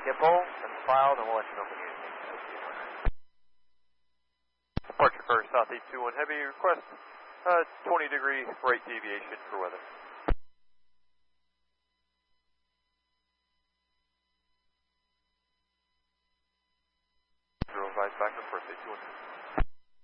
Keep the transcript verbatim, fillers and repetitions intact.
Get bowl and filed, and we'll let you know if we need anything. Departure for South eight two one Heavy, request uh, twenty degree right deviation for weather. Zero five back to first eight two one.